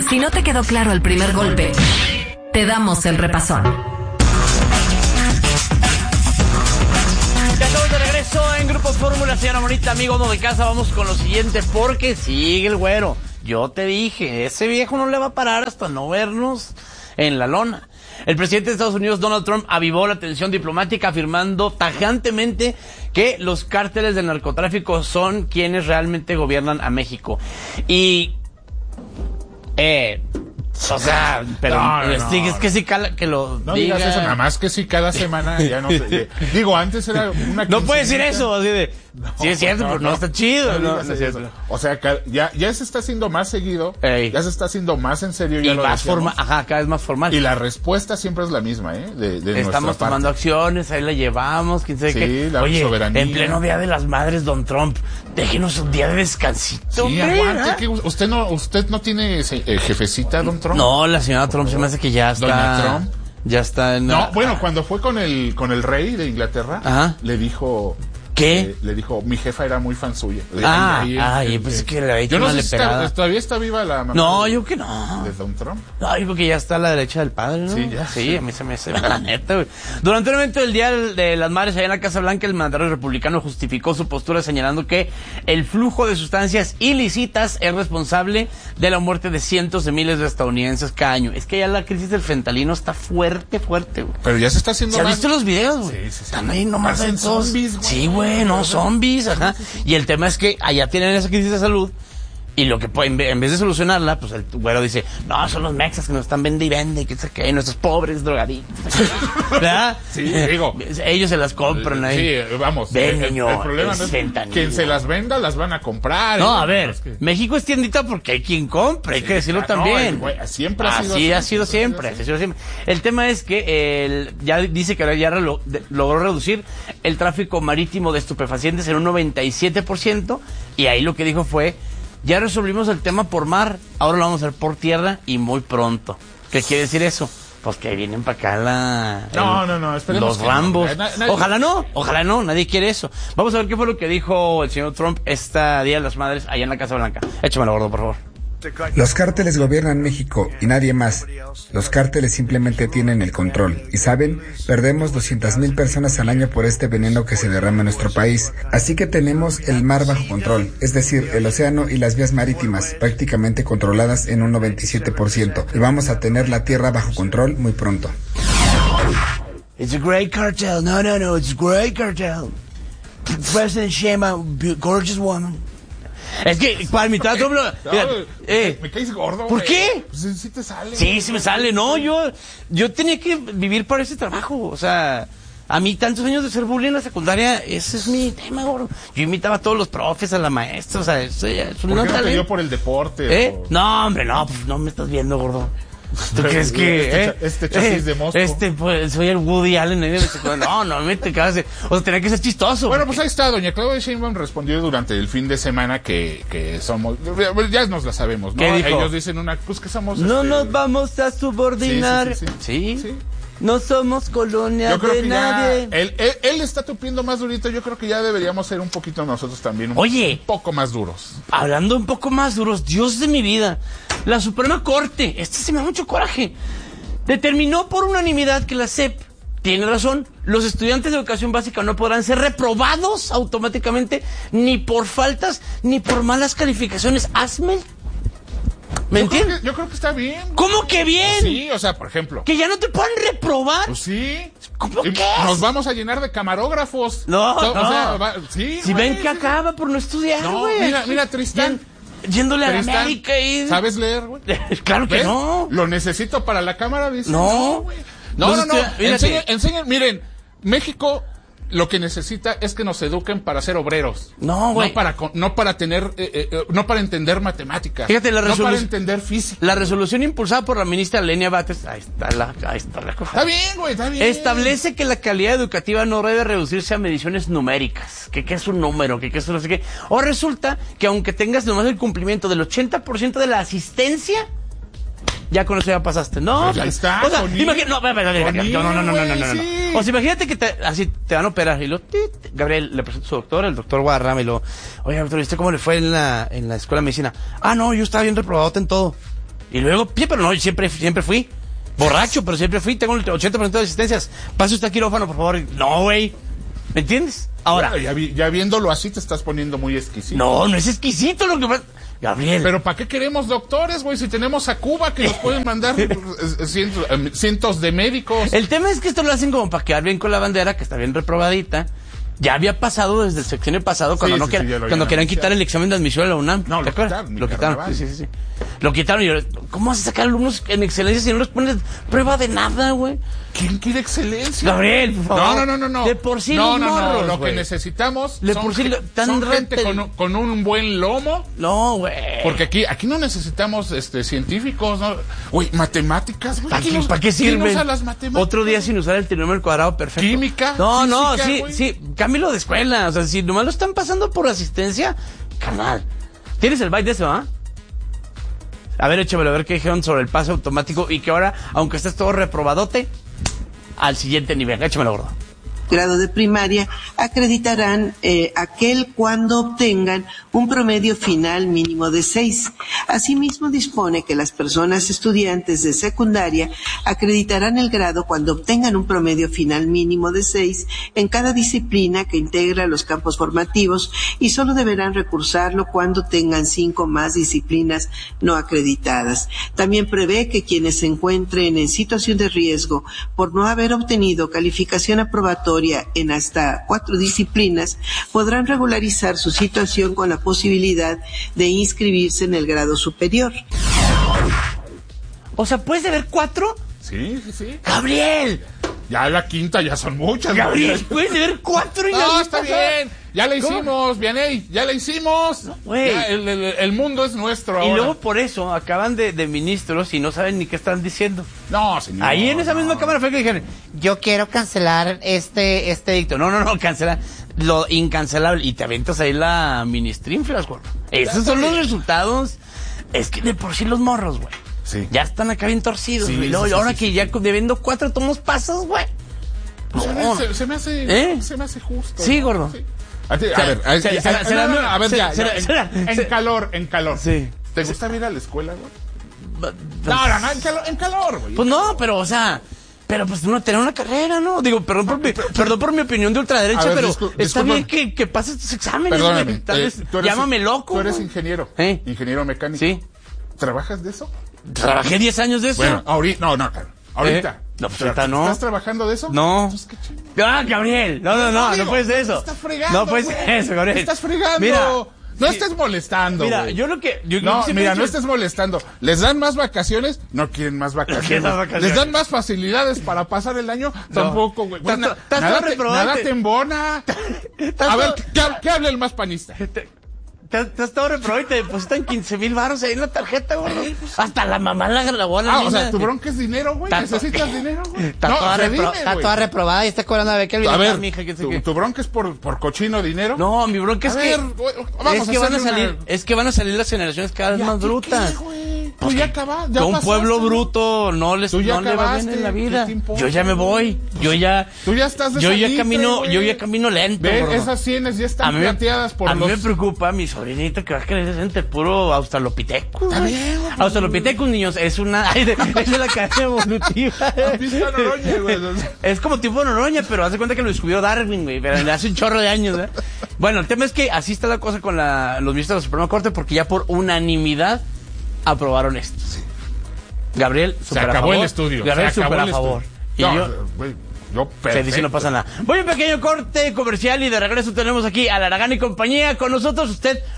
Si no te quedó claro el primer golpe, te damos el repasón. Ya estamos de regreso en Grupo Fórmula, señora Morita, amigo de casa. Vamos con lo siguiente, porque sigue el güero. Yo te dije, ese viejo no le va a parar hasta no vernos en la lona. El presidente de Estados Unidos, Donald Trump, avivó la tensión diplomática afirmando tajantemente que los cárteles del narcotráfico son quienes realmente gobiernan a México. Y... o sea, pero es que sí cala que lo no diga. digas eso, nada más que sí cada semana ya no sé. Digo, antes era una no puede decir eso, así de sí es cierto, pero no está chido, no es cierto. O sea, ya se está haciendo más seguido, ya se está haciendo más en serio, ya y más formal, cada vez más formal. Y la respuesta siempre es la misma, de estamos tomando acciones, ahí la llevamos, quién sabe qué. La soberanía. En pleno Día de las Madres, don Trump, déjenos un día de descansito. Sí, aguante, que usted no tiene jefecita, don Trump. No, la señora Trump se me hace que ya está. Doña Trump. Ya está en... No, bueno, cuando fue con el rey de Inglaterra, le dijo... ¿Qué? Le dijo, mi jefa era muy fan suya. Pues es que le había hecho yo no una sé leperada. ¿Todavía está viva la mamá? No, yo que no. ¿De Don Trump? No, yo creo que ya está a la derecha del padre, ¿no? Sí, ya. Sí, a mí se me hace la neta, güey. Durante el evento del Día de las Madres allá en la Casa Blanca, el mandatario republicano justificó su postura señalando que el flujo de sustancias ilícitas es responsable de la muerte de cientos de miles de estadounidenses cada año. Es que ya la crisis del fentanilo está fuerte, güey. Pero ya se está haciendo ¿Se han visto los videos, güey? Sí. Están ahí nomás en todos. Zombies, güey. Sí, güey, no, zombies. Ajá. Y el tema es que allá tienen esa crisis de salud y lo que en vez de solucionarla, pues el güero dice, no, son los mexas que nos están vende y vende, que sé qué, nuestros pobres drogadictos. ¿Verdad? Sí, digo. Ellos se las compran ahí. Sí, vamos. Ven, niño, el problema no es fentanilo. quien se las venda, las van a comprar. No, a ver, México es tiendita porque hay quien compre, hay que decirlo también. Siempre ha sido así. Ha sido siempre. El tema es que ya dice que ya logró reducir el tráfico marítimo de estupefacientes en un 97%, y ahí lo que dijo fue, ya resolvimos el tema por mar, ahora lo vamos a hacer por tierra y muy pronto. ¿Qué quiere decir eso? Pues que vienen para acá No, esperemos los Rambos. No. Ojalá no, nadie quiere eso. Vamos a ver qué fue lo que dijo el señor Trump este Día de las Madres allá en la Casa Blanca. Échamelo, gordo, por favor. Los cárteles gobiernan México y nadie más. Los cárteles simplemente tienen el control. Y saben, perdemos 200,000 personas al año por este veneno que se derrama en nuestro país. Así que tenemos el mar bajo control, es decir, el océano y las vías marítimas, prácticamente controladas en un 97%. Y vamos a tener la tierra bajo control muy pronto. It's a great cartel. No, it's a great cartel. President Sheinbaum, gorgeous woman. Es que para mi trato, me caes gordo. ¿Por qué? Pues sí te sale. Sí me sale. No, yo tenía que vivir para ese trabajo. O sea, a mí tantos años de ser bullying en la secundaria, ese es mi tema, gordo. Yo imitaba a todos los profes, a la maestra, o sea, eso ya es un ¿Por qué no te talento. dio por el deporte? No, hombre, no, pues no me estás viendo, gordo. ¿Tú crees que este chasis de Mosco? Pues soy el Woody Allen en el no me te cagas. O sea, tenía que ser chistoso. Bueno, pues ahí está, doña Claudia Sheinbaum respondió durante el fin de semana que somos, ya nos la sabemos, ¿no? ¿Qué dijo? Ellos dicen pues que somos no nos vamos a subordinar. Sí. No somos colonia yo creo de que nadie. Él está tupiendo más durito. Yo creo que ya deberíamos ser un poquito nosotros también. Un poco más duros. Hablando un poco más duros, Dios de mi vida. La Suprema Corte, se me da mucho coraje, determinó por unanimidad que la SEP tiene razón. Los estudiantes de educación básica no podrán ser reprobados automáticamente ni por faltas ni por malas calificaciones. Hazme. ¿Me entiendes? Yo creo que está bien. ¿Cómo que bien? Sí, o sea, por ejemplo. ¿Que ya no te puedan reprobar? Pues sí. ¿Cómo que? Nos vamos a llenar de camarógrafos. No. O sea, sí. Si ven que acaba por no estudiar, güey. No, mira, Tristán. Yéndole a la América y... ¿Sabes leer, güey? Claro que no. Lo necesito para la cámara, dice. No, güey. No. Enseñen. Miren, México lo que necesita es que nos eduquen para ser obreros. No, güey. No para tener, no para entender matemáticas. Fíjate, no para entender física. La resolución impulsada por la ministra Lenia Batres, ahí está la cosa. Está bien, güey, está bien. Establece que la calidad educativa no debe reducirse a mediciones numéricas. ¿Qué es un número? ¿Qué es un no sé qué? O resulta que aunque tengas nomás el cumplimiento del 80% de la asistencia, ya con eso ya pasaste. No, pues ahí está. O sea, imagínate, no. O sea, imagínate que así te van a operar y Gabriel le presenta a su doctor, el doctor Guadarrama, y oye, doctor, ¿viste cómo le fue en la escuela de medicina? No, yo estaba bien reprobado en todo. Y luego, pero no, siempre fui. Borracho, pero siempre fui. Tengo el 80% de asistencias. Pase usted a quirófano, por favor. No, güey. ¿Me entiendes? Ahora. Bueno, ya viéndolo así te estás poniendo muy exquisito. No es exquisito lo que pasa. Gabriel. Pero ¿para qué queremos doctores, güey? Si tenemos a Cuba que nos pueden mandar cientos de médicos. El tema es que esto lo hacen como para quedar bien con la bandera, que está bien reprobadita. Ya había pasado desde el sexenio pasado cuando cuando querían quitar el examen de admisión a la UNAM. No, ¿te acuerdas? Lo quitaron. Sí. Lo quitaron y yo, ¿cómo vas a sacar alumnos en excelencia si no les pones prueba de nada, güey? ¿Quién quiere excelencia? Gabriel, por favor. No. De por sí los morros, Lo güey. que necesitamos De por sí son gente con un buen lomo. No, güey. Porque aquí no necesitamos científicos, ¿no? Uy, matemáticas, güey. ¿Para qué sirven? ¿Quién usa las matemáticas? Otro día sin usar el trinomio al cuadrado, perfecto. ¿Química? No, Física, sí, cámbialo de escuela. O sea, si nomás lo están pasando por asistencia, carnal. ¿Tienes el byte de eso, ah? A ver, échamelo, a ver qué dijeron sobre el pase automático y que ahora, aunque estés todo reprobadote, al siguiente nivel. Échamelo, gordo. Grado de primaria acreditarán aquel cuando obtengan un promedio final mínimo de 6. Asimismo, dispone que las personas estudiantes de secundaria acreditarán el grado cuando obtengan un promedio final mínimo de 6 en cada disciplina que integra los campos formativos y solo deberán recursarlo cuando tengan 5 más disciplinas no acreditadas. También prevé que quienes se encuentren en situación de riesgo por no haber obtenido calificación aprobatoria en hasta 4 disciplinas podrán regularizar su situación con la posibilidad de inscribirse en el grado superior. O sea, ¿puedes deber 4? Sí. ¡Gabriel! Ya la quinta ya son muchas. Gabriel, ¿puedes deber 4? No, está bien. Ya la hicimos, Vianey. Ya la hicimos. Güey. El mundo es nuestro ahora. Y luego por eso acaban de ministros y no saben ni qué están diciendo. No, señor. Ahí en esa misma cámara fue que dijeron, yo quiero cancelar este dicto. No, cancela lo incancelable. Y te aventas ahí la ministrinflas, güey. Esos son los resultados. Es que de por sí los morros, güey. Sí. Ya están acá bien torcidos, güey. Sí, Ahora que ya debiendo 4 tomos pasos, güey. No. Se me hace justo. Sí, gordo. Sí. A ver, en calor. Sí. ¿Te gusta ir a la escuela, güey? No, en calor, güey. Pues no, pero, o sea, pues uno tener una carrera, ¿no? Digo, perdón por mi opinión de ultraderecha, pero está bien que pases tus exámenes. Perdóname. Llámame loco. Tú eres ingeniero. Ingeniero mecánico. Sí. ¿Trabajas de eso? Trabajé 10 años de eso. Bueno, ahorita. Ahorita. No, pues ahorita no. ¿Estás trabajando de eso? No. Entonces, ¿qué chingada? Gabriel. No puedes de eso. Estás fregando. No puedes de eso, Gabriel. Estás fregando. Mira. No estés molestando. Mira, güey. yo lo que. No estés molestando. ¿Les dan más vacaciones? No quieren más vacaciones. ¿Les dan más facilidades para pasar el año? Tampoco, güey. Nada te embona. A ver, ¿qué habla el más panista? Te has todo reprobado y te depositan 15,000 varos ahí en la tarjeta, güey. Hasta la mamá la grabó a la niña. O sea, tu bronca es dinero, güey. Necesitas dinero, güey. Está toda reprobada y está cobrando a beca. A ver, ¿tu bronca es por cochino dinero? No, mi bronca es que... Es que van a salir las generaciones cada vez más brutas. Tú ya acabaste. Que un pueblo bruto no le va bien en la vida. Yo ya me voy. Tú ya estás de Yo ya camino lento. Ve, esas sienes ya están plateadas por A mí me preocupa mi sobrinito que va a crecer entre puro Australopithecus. Está bien. Australopithecus, niños, es de la cadena evolutiva. Es como tipo Noroña, pero haz de cuenta que lo descubrió Darwin, güey. Pero hace un chorro de años, ¿eh? Bueno, el tema es que así está la cosa con los ministros de la Suprema Corte, porque ya por unanimidad aprobaron esto. Sí. Gabriel, se acabó el estudio. Gabriel, súper a favor. Y yo perfecto. Se dice no pasa nada. Voy a un pequeño corte comercial y de regreso tenemos aquí a Laragán y compañía con nosotros. Usted